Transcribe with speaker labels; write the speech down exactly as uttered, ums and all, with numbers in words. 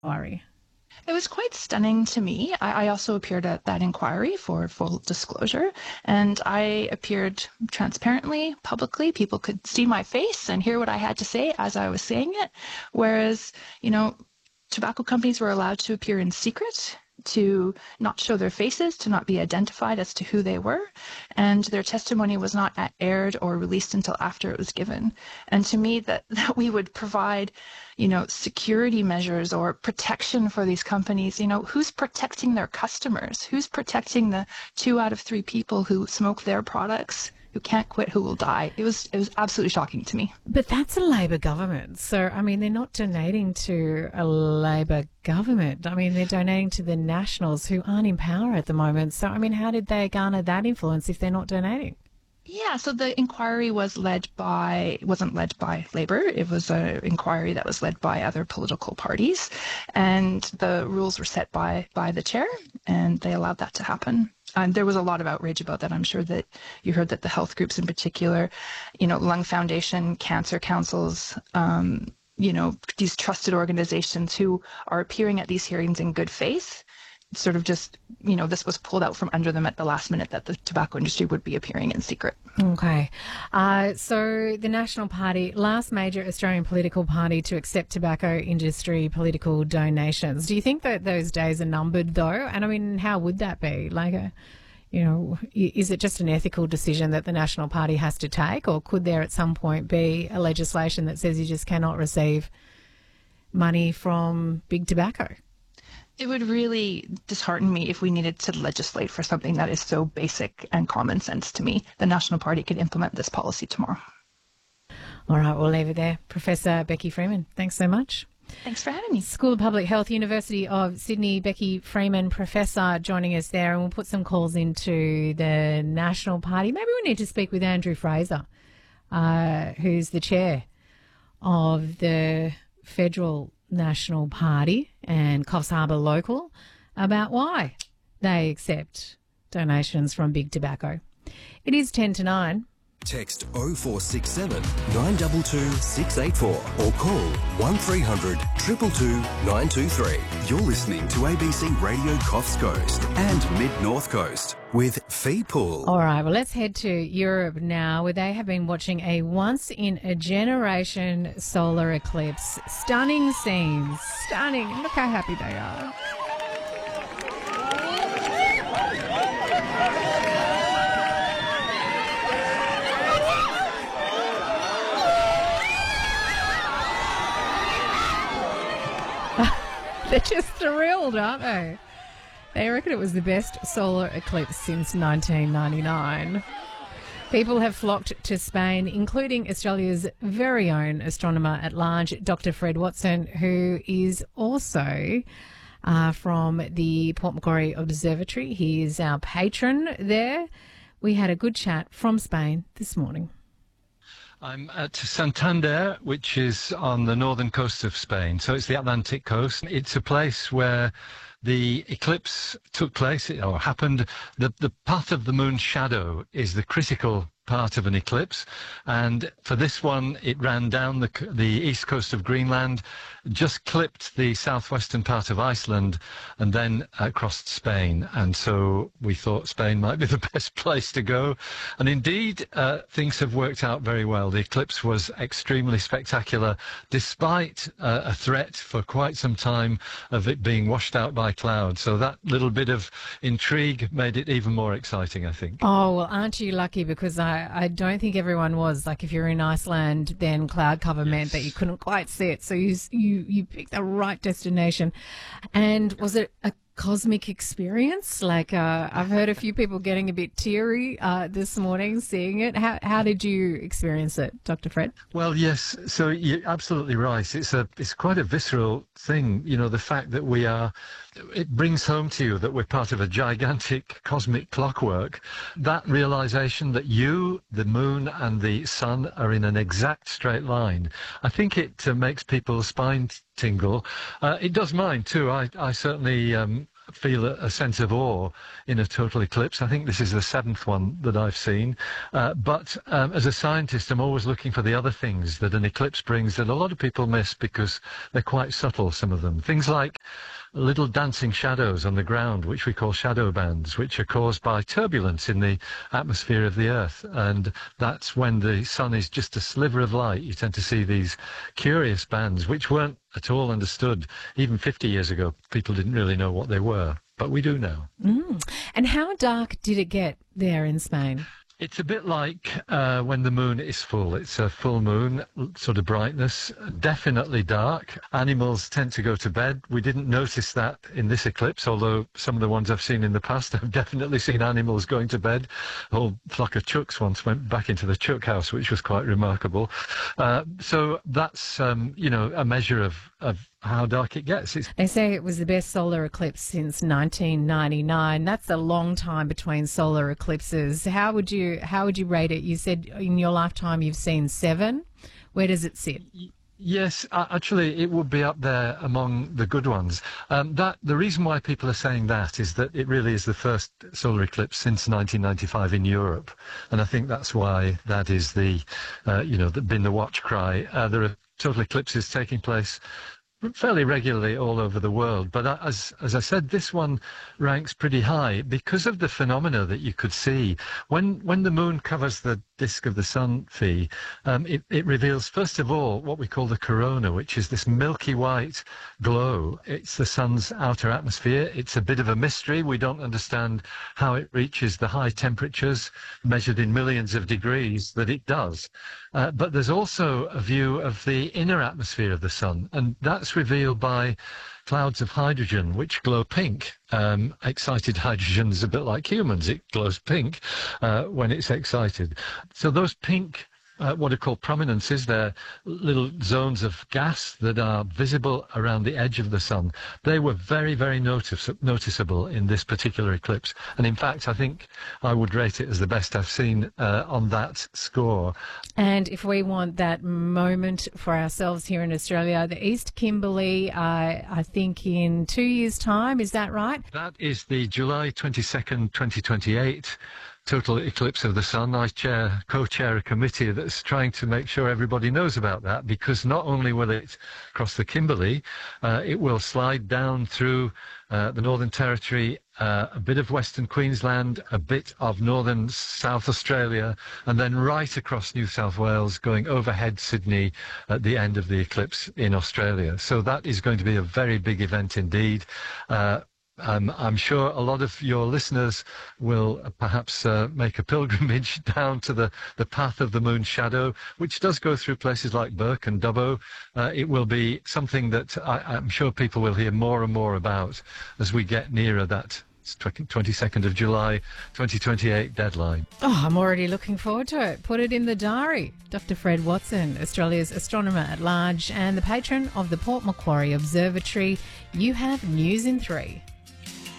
Speaker 1: inquiry?
Speaker 2: It was quite stunning to me. I, I also appeared at that inquiry for full disclosure, and I appeared transparently, publicly. People could see my face and hear what I had to say as I was saying it. Whereas, you know, tobacco companies were allowed to appear in secret, to not show their faces, to not be identified as to who they were, and their testimony was not aired or released until after it was given. And to me, that, that we would provide, you know, security measures or protection for these companies, you know, who's protecting their customers? Who's protecting the two out of three people who smoke their products, who can't quit, who will die? It was it was absolutely shocking to me.
Speaker 1: But that's a Labor government. So, I mean, they're not donating to a Labor government. I mean, they're donating to the Nationals who aren't in power at the moment. So, I mean, how did they garner that influence if they're not donating?
Speaker 2: Yeah, so the inquiry was led by, wasn't led by Labour. It was an inquiry that was led by other political parties. And the rules were set by, by the chair, and they allowed that to happen. And there was a lot of outrage about that. I'm sure that you heard that the health groups in particular, you know, Lung Foundation, cancer councils, um, you know, these trusted organizations who are appearing at these hearings in good faith, sort of just, you know, this was pulled out from under them at the last minute that the tobacco industry would be appearing in secret.
Speaker 1: Okay. Uh, so the National Party, last major Australian political party to accept tobacco industry political donations. Do you think that those days are numbered, though? And I mean, how would that be? Like, a, you know, is it just an ethical decision that the National Party has to take, or could there at some point be a legislation that says you just cannot receive money from big tobacco?
Speaker 2: It would really dishearten me if we needed to legislate for something that is so basic and common sense to me. The National Party could implement this policy tomorrow.
Speaker 1: All right, we'll leave it there. Professor Becky Freeman, thanks so much.
Speaker 2: Thanks for having me.
Speaker 1: School of Public Health, University of Sydney, Becky Freeman, Professor, joining us there. And we'll put some calls into the National Party. Maybe we need to speak with Andrew Fraser, uh, who's the chair of the Federal National Party and Coffs Harbour Local, about why they accept donations from big tobacco. It is ten to nine.
Speaker 3: Text oh four six seven, nine two two, six eight four or call one three hundred, two two two, nine two three. You're listening to A B C Radio Coffs Coast and Mid-North Coast with Feedpool.
Speaker 1: All right, well, let's head to Europe now, where they have been watching a once-in-a-generation solar eclipse. Stunning scenes. Stunning. Look how happy they are. They're just thrilled, aren't they? They reckon it was the best solar eclipse since nineteen ninety-nine. People have flocked to Spain, including Australia's very own astronomer at large, Doctor Fred Watson, who is also uh, from the Port Macquarie Observatory. He is our patron there. We had a good chat from Spain this morning.
Speaker 4: I'm at Santander, which is on the northern coast of Spain. So it's the Atlantic coast. It's a place where the eclipse took place, or happened. The, the path of the moon's shadow is the critical part of an eclipse, and for this one it ran down the, the east coast of Greenland, just clipped the southwestern part of Iceland, and then across Spain. And so we thought Spain might be the best place to go, and indeed uh, things have worked out very well. The eclipse was extremely spectacular, despite uh, a threat for quite some time of it being washed out by clouds. So that little bit of intrigue made it even more exciting, I think.
Speaker 1: Oh, well, aren't you lucky? Because I, I don't think everyone was. Like, if you're in Iceland, then cloud cover
Speaker 4: Yes.
Speaker 1: meant that you couldn't quite see it. So you, you, you picked the right destination. And was it a cosmic experience? Like, uh, I've heard a few people getting a bit teary uh, this morning seeing it. How, how did you experience it, Doctor Fred?
Speaker 4: Well, yes. So you're absolutely right. It's a, it's quite a visceral thing. You know, the fact that we are, it brings home to you that we're part of a gigantic cosmic clockwork. That realization that you, the moon, and the sun are in an exact straight line, I think it uh, makes people's spine tingle. Uh, it does mine too. I, I certainly um, feel a, a sense of awe in a total eclipse. I think this is the seventh one that I've seen. Uh, but um, as a scientist, I'm always looking for the other things that an eclipse brings that a lot of people miss because they're quite subtle, some of them. Things like little dancing shadows on the ground, which we call shadow bands, which are caused by turbulence in the atmosphere of the Earth. And that's when the sun is just a sliver of light. You tend to see these curious bands, which weren't at all understood. Even fifty years ago, people didn't really know what they were, but we do now.
Speaker 1: Mm. And how dark did it get there in Spain?
Speaker 4: It's a bit like uh, when the moon is full. It's a full moon sort of brightness, definitely dark. Animals tend to go to bed. We didn't notice that in this eclipse, although some of the ones I've seen in the past, I've definitely seen animals going to bed. A whole flock of chooks once went back into the chook house, which was quite remarkable. Uh, so that's, um, you know, a measure of, of how dark it gets. It's
Speaker 1: They say it was the best solar eclipse since nineteen ninety-nine. That's a long time between solar eclipses. How would you how would you rate it? You said in your lifetime you've seen seven. Where does it sit?
Speaker 4: Yes, uh, actually, it would be up there among the good ones. Um, that the reason why people are saying that is that it really is the first solar eclipse since nineteen ninety-five in Europe, and I think that's why that is the, uh, you know, the, been the watch cry. Uh, there are total eclipses taking place fairly regularly all over the world, but as as I said, this one ranks pretty high because of the phenomena that you could see when when the moon covers the disk of the sun. Fee, um, it, it reveals first of all what we call the corona, which is this milky white glow. It's the sun's outer atmosphere. It's a bit of a mystery. We don't understand how it reaches the high temperatures measured in millions of degrees that it does. Uh, but there's also a view of the inner atmosphere of the sun, and that's revealed by clouds of hydrogen which glow pink. Um, excited hydrogen is a bit like humans. It glows pink uh, when it's excited. So those pink, uh, what are called prominences, they're little zones of gas that are visible around the edge of the sun. They were very, very notice noticeable in this particular eclipse. And in fact, I think I would rate it as the best I've seen uh, on that score.
Speaker 1: And if we want that moment for ourselves here in Australia, the East Kimberley, uh, I think in two years' time, is that right?
Speaker 4: That is the July twenty-second, twenty twenty-eight total eclipse of the sun. I chair, co-chair a committee that's trying to make sure everybody knows about that, because not only will it cross the Kimberley, uh, it will slide down through uh, the Northern Territory, uh, a bit of Western Queensland, a bit of Northern South Australia, and then right across New South Wales, going overhead Sydney at the end of the eclipse in Australia. So that is going to be a very big event indeed. Uh, Um, I'm sure a lot of your listeners will uh, perhaps uh, make a pilgrimage down to the, the path of the moon's shadow, which does go through places like Burke and Dubbo. Uh, it will be something that I, I'm sure people will hear more and more about as we get nearer that twenty-second of July twenty twenty-eight deadline.
Speaker 1: Oh, I'm already looking forward to it. Put it in the diary. Doctor Fred Watson, Australia's astronomer at large and the patron of the Port Macquarie Observatory. You have news in three.